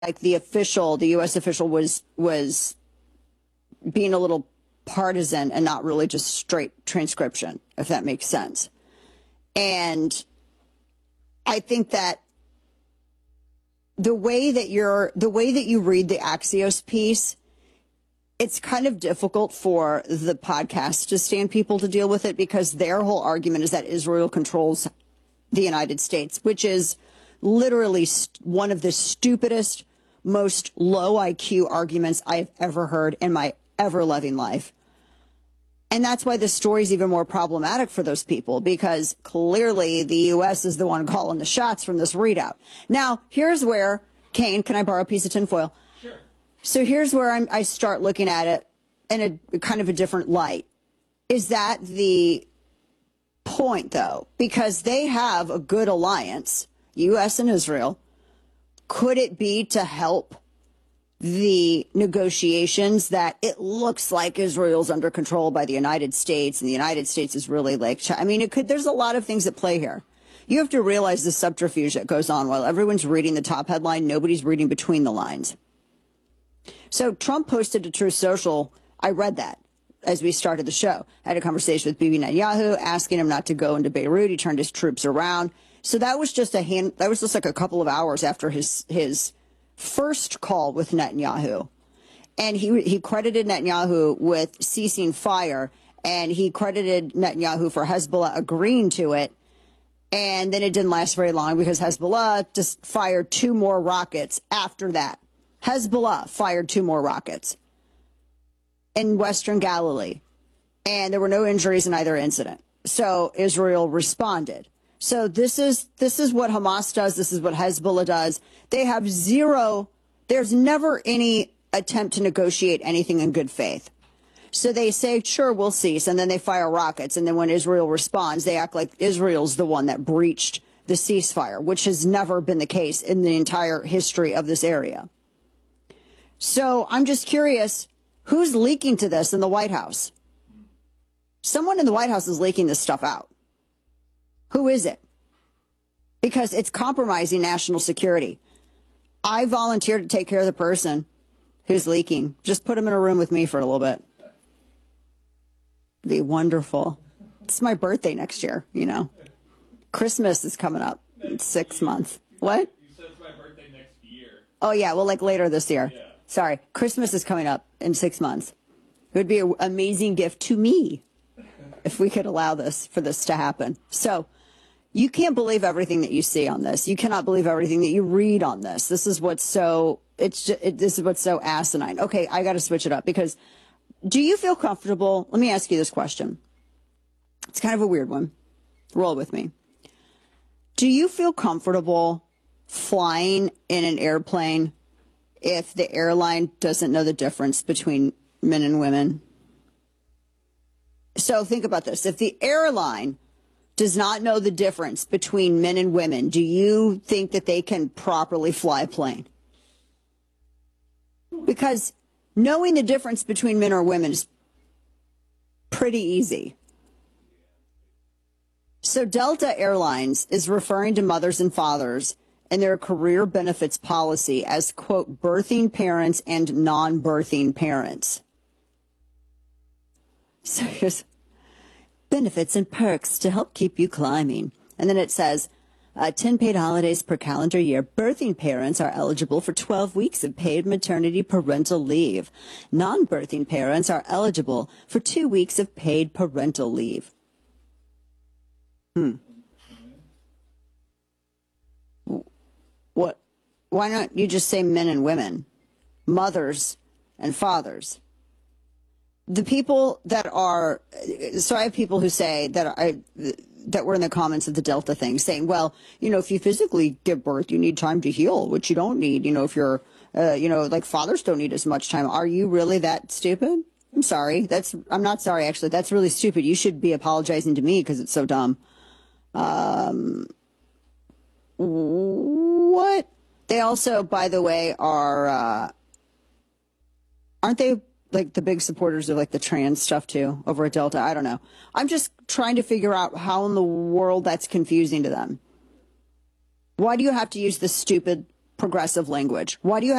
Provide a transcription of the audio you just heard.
like the U.S. official was being a little partisan and not really just straight transcription, if that makes sense. And I think that the way that you read the Axios piece, it's kind of difficult for the podcast to stand people to deal with it, because their whole argument is that Israel controls the United States, which is literally one of the stupidest, most low IQ arguments I've ever heard in my ever-loving life. And that's why this story is even more problematic for those people, because clearly the U.S. is the one calling the shots from this readout. Now, here's where, Kane, can I borrow a piece of tinfoil? Sure. So here's where I start looking at it in a kind of a different light. Is that the point, though? Because they have a good alliance, U.S. and Israel. Could it be to help the negotiations that it looks like Israel's under control by the United States, and the United States is really like, I mean, there's a lot of things at play here. You have to realize the subterfuge that goes on while everyone's reading the top headline, nobody's reading between the lines. So Trump posted to Truth Social, I read that as we started the show. I had a conversation with Bibi Netanyahu asking him not to go into Beirut. He turned his troops around. So that was just like a couple of hours after his first call with Netanyahu. And he credited Netanyahu with ceasing fire, and he credited Netanyahu for Hezbollah agreeing to it. And then it didn't last very long, because Hezbollah just fired 2 more rockets after that. Hezbollah fired 2 more rockets in Western Galilee, and there were no injuries in either incident. So Israel responded. So this is what Hamas does. This is what Hezbollah does. They have there's never any attempt to negotiate anything in good faith. So they say, sure, we'll cease. And then they fire rockets. And then when Israel responds, they act like Israel's the one that breached the ceasefire, which has never been the case in the entire history of this area. So I'm just curious, who's leaking to this in the White House? Someone in the White House is leaking this stuff out. Who is it? Because it's compromising national security. I volunteered to take care of the person who's leaking. Just put him in a room with me for a little bit. Be wonderful. It's my birthday next year, you know. Christmas is coming up in 6 months. What? You said it's my birthday next year. Oh, yeah. Well, like later this year. Yeah. Sorry. Christmas is coming up in 6 months. It would be an amazing gift to me if we could allow for this to happen. So you can't believe everything that you see on this. You cannot believe everything that you read on this. This is what's so asinine. Okay, I got to switch it up, because do you feel comfortable? Let me ask you this question. It's kind of a weird one. Roll with me. Do you feel comfortable flying in an airplane if the airline doesn't know the difference between men and women? So think about this. If the airline does not know the difference between men and women, do you think that they can properly fly a plane? Because knowing the difference between men or women is pretty easy. So Delta Airlines is referring to mothers and fathers in their career benefits policy as, quote, birthing parents and non-birthing parents. So here's benefits and perks to help keep you climbing. And then it says, 10 paid holidays per calendar year. Birthing parents are eligible for 12 weeks of paid maternity parental leave. Non-birthing parents are eligible for 2 weeks of paid parental leave. What? Why not you just say men and women, mothers and fathers? The people that are, so I have people who say that were in the comments of the Delta thing saying, well, you know, if you physically give birth, you need time to heal, which you don't need. You know, if you're, like fathers don't need as much time. Are you really that stupid? I'm sorry. I'm not sorry, actually. That's really stupid. You should be apologizing to me because it's so dumb. What? They also, by the way, aren't they like the big supporters of like the trans stuff too over at Delta? I don't know. I'm just trying to figure out how in the world that's confusing to them. Why do you have to use this stupid progressive language? Why do you